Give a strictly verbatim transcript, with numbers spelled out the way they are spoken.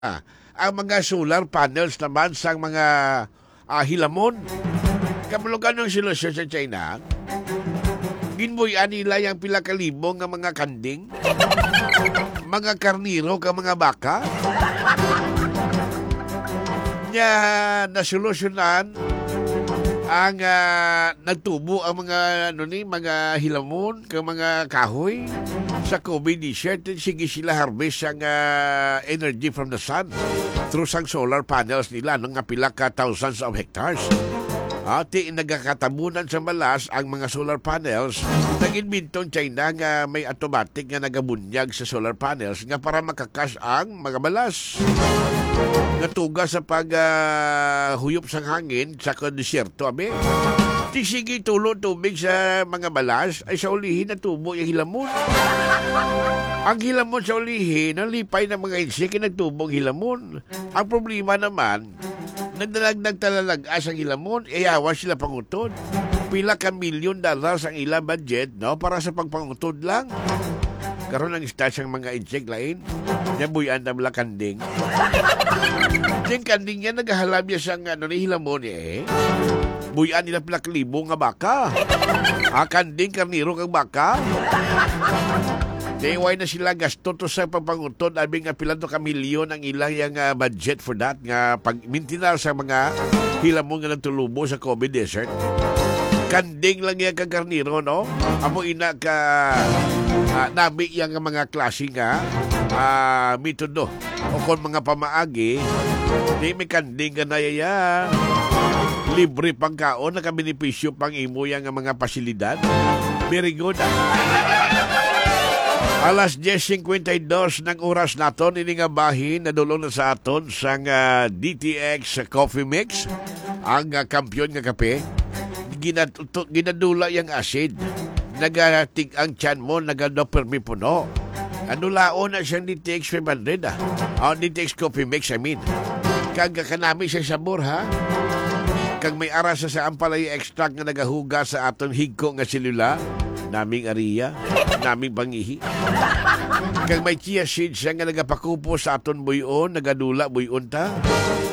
Ah, ang mga solar panels naman sa mga ah, hilamon. Kamulugan ng solusyon sa China, ginbuyan nila yung pila kalibo nga mga kanding, mga karniro ka mga baka, nya nasolusyonan ang uh, nagtubo ang mga ano ni mga hilamon ka mga kahoy sa COVID nineteen. Sige sila harvest ang uh, energy from the sun through sang solar panels nila ng nga pila ka thousands of hectares. Ati nagakatabunan sa malas ang mga solar panels. Nag-inventong China nga may automatic nga nagabunyag sa solar panels nga para makakas ang mga malas. Natuga sa paghuyop uh, sang hangin sa kondisyerto, abe. Di sige tulo tubig sa mga balas ay sa ulihin na tubo yung hilamon. Ang hilamon sa ulihin, ang lipay ng mga insik, nagtubong hilamon. Ang problema naman, nagdalagdag talalag-as ang hilamon, iyawan sila pangutod. Pila ka milyon dollars ang ilang budget, no? Para sa pagpangutod lang. Karoon ang stats ang mga insik lain. Nabuyan na mula kanding. Yung kanding yan, naghahalab niya sa ano, ni hilamon eh. Buyan nila pila kalibo nga baka. Ah, kanding, karniro kang baka. Deway na sila gasto to sa pagpangutod, abing nga pila to ka milyon ang ilang yung uh, budget for that nga pag-mintinar sa mga hilamon nga nagtulubo sa COVID desert. Kanding lang yan kang karniro, no? Amo ina ka uh, nabi yung mga klase nga uh, metodo o kung mga pamaagi, di may kanding ka na yaya. Libre pang kaon, nakabinipisyo pang imo yung mga pasilidad. Very good. Alas diyes fifty-two ng oras naton, ini nga bahin na dulong na sa aton sang uh, D T X Coffee Mix, ang uh, kampyon nga kape. Ginat- ginadula yung acid. Nagatig ang tiyan mo, nagadopermi puno. Ano laon na siyang D T X five hundred, ah? Oh, D T X Coffee Mix, I mean. Kag kanami sa sabor, ha? Kag may aras sa ampalay extract nga nagahuga sa aton higko nga selula, naming ariya, naming bangihi. Kag may chia seeds nga nagapakupo sa aton buyon, nagadula buyon ta.